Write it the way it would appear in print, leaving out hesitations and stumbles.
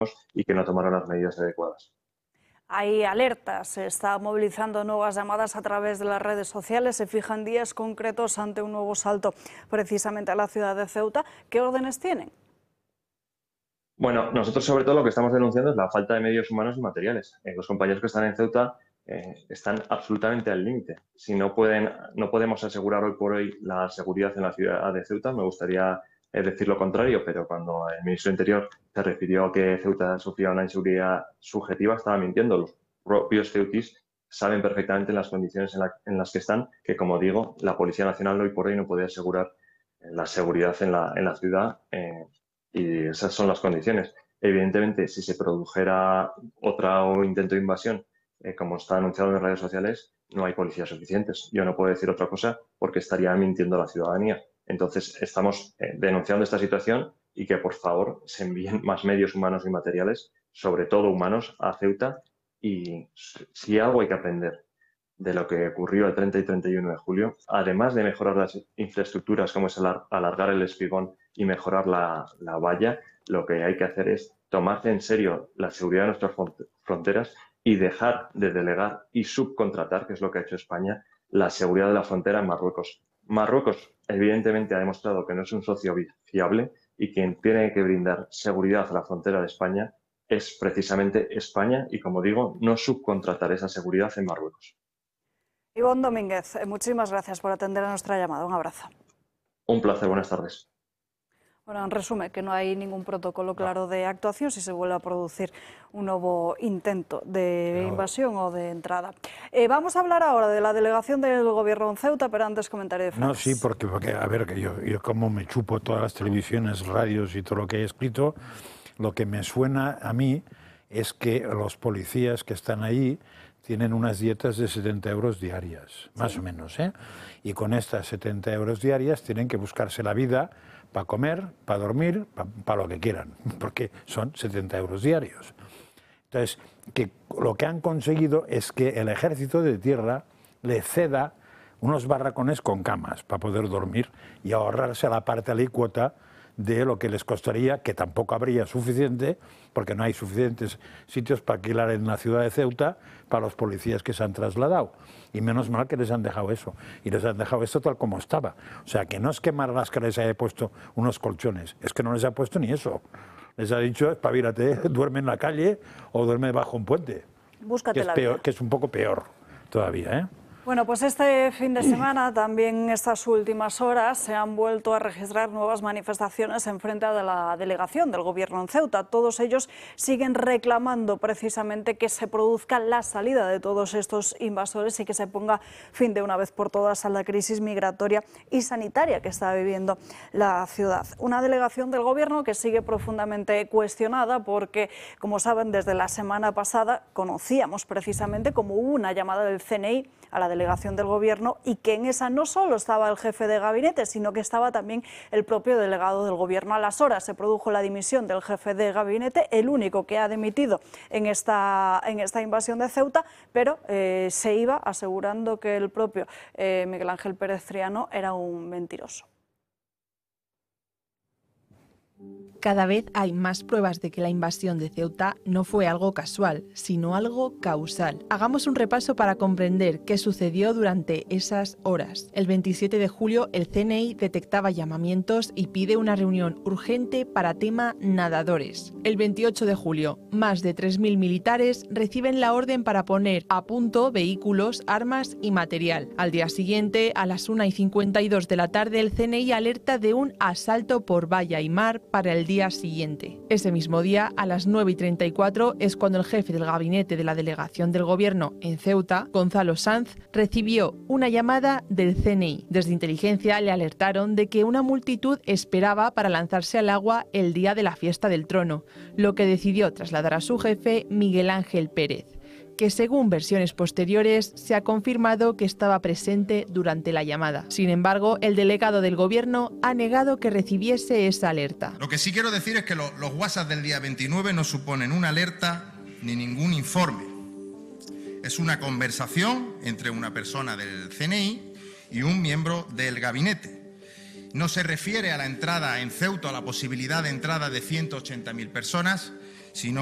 y que no tomaron las medidas adecuadas. Hay alertas, se está movilizando nuevas llamadas a través de las redes sociales, se fijan días concretos ante un nuevo salto precisamente a la ciudad de Ceuta. ¿Qué órdenes tienen? Bueno, nosotros sobre todo lo que estamos denunciando es la falta de medios humanos y materiales. Los compañeros que están en Ceuta están absolutamente al límite. Si no podemos asegurar hoy por hoy la seguridad en la ciudad de Ceuta, me gustaría decir lo contrario, pero cuando el ministro de Interior se refirió a que Ceuta sufría una inseguridad subjetiva, estaba mintiendo. Los propios ceutíes saben perfectamente las condiciones en las que están, que como digo, la Policía Nacional hoy por hoy no puede asegurar la seguridad en la ciudad. Y esas son las condiciones. Evidentemente, si se produjera otro intento de invasión, como está anunciado en redes sociales, no hay policías suficientes. Yo no puedo decir otra cosa porque estaría mintiendo a la ciudadanía. Entonces, estamos denunciando esta situación y que, por favor, se envíen más medios humanos y materiales, sobre todo humanos, a Ceuta. Y si algo hay que aprender de lo que ocurrió el 30 y 31 de julio, además de mejorar las infraestructuras como es alargar el espigón y mejorar la valla, lo que hay que hacer es tomarse en serio la seguridad de nuestras fronteras y dejar de delegar y subcontratar, que es lo que ha hecho España, la seguridad de la frontera en Marruecos. Marruecos, evidentemente, ha demostrado que no es un socio fiable y quien tiene que brindar seguridad a la frontera de España es precisamente España y, como digo, no subcontratar esa seguridad en Marruecos. Ivonne Domínguez, muchísimas gracias por atender a nuestra llamada. Un abrazo. Un placer, buenas tardes. Bueno, en resumen, que no hay ningún protocolo claro de actuación si se vuelve a producir un nuevo intento de invasión o de entrada. Vamos a hablar ahora de la delegación del Gobierno en Ceuta, pero antes comentario de Francés. No, sí, porque a ver, que yo como me chupo todas las televisiones, radios y todo lo que he escrito, lo que me suena a mí es que los policías que están ahí tienen unas dietas de 70 euros diarias, más o menos, ¿eh? Y con estas 70 euros diarias tienen que buscarse la vida para comer, para dormir, para lo que quieran, porque son 70 euros diarios. Entonces, que lo que han conseguido es que el ejército de tierra le ceda unos barracones con camas para poder dormir y ahorrarse la parte alícuota de lo que les costaría, que tampoco habría suficiente, porque no hay suficientes sitios para alquilar en la ciudad de Ceuta para los policías que se han trasladado. Y menos mal que les han dejado eso. Y les han dejado esto tal como estaba. O sea, que no es que Marlaska les haya puesto unos colchones, es que no les ha puesto ni eso. Les ha dicho, espabírate, duerme en la calle o duerme bajo un puente. Búscate la vida. vida. Que es un poco peor todavía, ¿eh? Bueno, pues este fin de semana, también estas últimas horas, se han vuelto a registrar nuevas manifestaciones en frente de la delegación del Gobierno en Ceuta. Todos ellos siguen reclamando precisamente que se produzca la salida de todos estos invasores y que se ponga fin de una vez por todas a la crisis migratoria y sanitaria que está viviendo la ciudad. Una delegación del Gobierno que sigue profundamente cuestionada porque, como saben, desde la semana pasada conocíamos precisamente como hubo una llamada del CNI a la delegación del Gobierno y que en esa no solo estaba el jefe de gabinete, sino que estaba también el propio delegado del Gobierno. A las horas se produjo la dimisión del jefe de gabinete, el único que ha dimitido en esta invasión de Ceuta, pero se iba asegurando que el propio Miguel Ángel Pérez Triano era un mentiroso. Cada vez hay más pruebas de que la invasión de Ceuta no fue algo casual, sino algo causal. Hagamos un repaso para comprender qué sucedió durante esas horas. El 27 de julio, el CNI detectaba llamamientos y pide una reunión urgente para tema nadadores. El 28 de julio, más de 3.000 militares reciben la orden para poner a punto vehículos, armas y material. Al día siguiente, a las 1:52 de la tarde, el CNI alerta de un asalto por valla y mar para el día siguiente. Ese mismo día, a las 9:34, es cuando el jefe del gabinete de la delegación del Gobierno en Ceuta, Gonzalo Sanz, recibió una llamada del CNI. Desde inteligencia le alertaron de que una multitud esperaba para lanzarse al agua el día de la fiesta del trono, lo que decidió trasladar a su jefe, Miguel Ángel Pérez, que según versiones posteriores se ha confirmado que estaba presente durante la llamada. Sin embargo, el delegado del Gobierno ha negado que recibiese esa alerta. Lo que sí quiero decir es que los WhatsApp del día 29 no suponen una alerta ni ningún informe. Es una conversación entre una persona del CNI y un miembro del gabinete. No se refiere a la entrada en Ceuta, a la posibilidad de entrada de 180.000 personas, sino